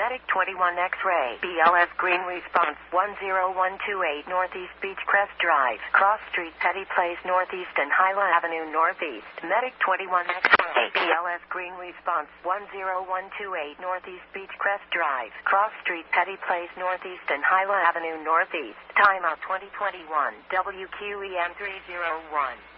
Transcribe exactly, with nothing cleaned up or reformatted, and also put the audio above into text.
Medic twenty-one X-ray. B L S Green Response one zero one two eight Northeast Beechcrest Drive. Cross Street, Petty Place Northeast and Hyla Avenue Northeast. Medic twenty-one X-ray. B L S Green Response one zero one two eight Northeast Beechcrest Drive. Cross Street, Petty Place Northeast and Hyla Avenue Northeast. Timeout twenty twenty-one. W Q E M three oh one.